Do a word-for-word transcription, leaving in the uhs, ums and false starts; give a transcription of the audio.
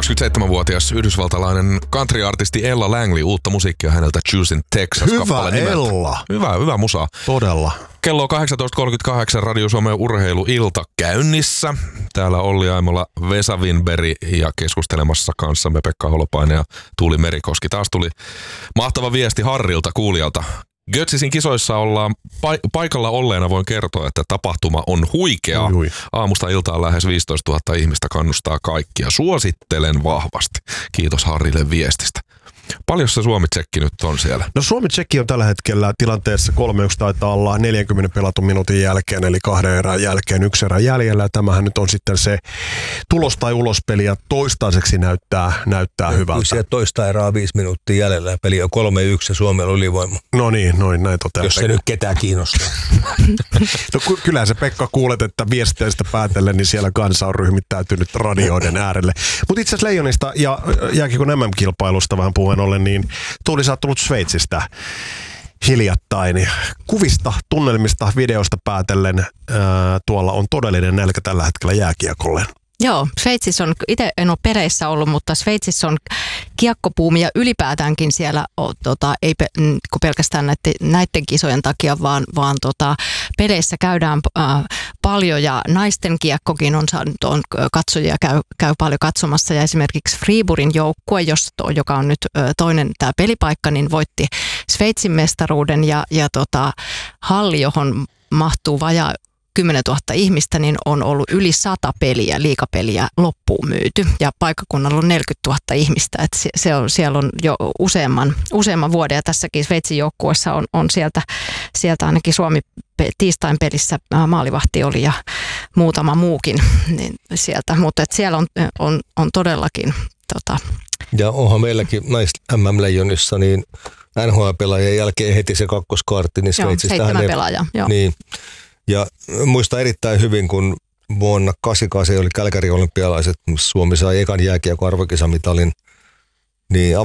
kaksikymmentäseitsemänvuotias yhdysvaltalainen country-artisti Ella Langley, uutta musiikkia häneltä Choosing Texas. Hyvä Ella. Hyvä, hyvä musa. Todella. Kello on kahdeksantoista kolmekymmentäkahdeksan Radio Suomen urheiluilta käynnissä. Täällä Olli Aimola, Vesa Winberg ja keskustelemassa kanssamme Pekka Holopainen ja Tuuli Merikoski. Taas tuli mahtava viesti Harrilta kuulijalta. Götzisin kisoissa ollaan pa- paikalla olleena voin kertoa, että tapahtuma on huikea. Ui, ui. Aamusta iltaan lähes viisitoistatuhatta ihmistä kannustaa kaikkia. Suosittelen vahvasti. Kiitos Harrille viestistä. Paljon se Suomi-tsekki nyt on siellä? No Suomi-tsekki on tällä hetkellä tilanteessa kolme yksi taitaa olla neljänkymmenen pelatun minuutin jälkeen, eli kahden erän jälkeen yksi erä jäljellä. Ja tämähän nyt on sitten se tulos tai ulospeli ja toistaiseksi näyttää, näyttää ja hyvältä. Siellä toista erää viisi minuuttia jäljellä ja peli on kolme yksi ja Suomella oli ylivoima. No niin, noin näin toteaa. Jos se Pekka nyt ketään kiinnostaa. No kyllähän se Pekka kuulet, että viesteistä päätellen, niin siellä kansa on ryhmittäytynyt radioiden äärelle. Mutta itse asiassa Leijonista ja jääkiekon M M-kilpailusta vähän puheen ollen, niin Tuuli, sä oot tullut Sveitsistä hiljattain. Kuvista, tunnelmista, videosta päätellen ää, tuolla on todellinen nälkä tällä hetkellä jääkiekolle. Joo, Sveitsissä on, itse en ole pereissä ollut, mutta Sveitsissä on kiekkopuumi ja ylipäätäänkin siellä, on, tota, ei pe, pelkästään näiden, näiden kisojen takia, vaan, vaan tota, peleissä käydään äh, paljon ja naisten kiekkokin on saanut, on katsojia käy, käy paljon katsomassa ja esimerkiksi Friburgin joukkue, jos, joka on nyt äh, toinen tämä pelipaikka, niin voitti Sveitsin mestaruuden ja, ja tota, halli, johon mahtuu vajaa kymmenentuhatta ihmistä, niin on ollut yli sata peliä, liigapeliä loppuun myyty. Ja paikkakunnalla on neljäkymmentätuhatta ihmistä. Et se, se on, siellä on jo useamman, useamman vuoden ja tässäkin Sveitsin joukkueessa on, on sieltä, sieltä ainakin Suomi tiistain pelissä maalivahti oli ja muutama muukin niin sieltä. Mutta siellä on, on, on todellakin tota, ja onhan meilläkin näistä M M-leijonissa niin N H L-pelaajien jälkeen heti se kakkoskaartti, niin Sveitsistä seitsemän pelaajaa. Niin. Ja muistan erittäin hyvin, kun vuonna kahdeksankymmentäkahdeksan oli Kälkärin olympialaiset, Suomi sai ekan jääkiekon arvokisamitalin, niin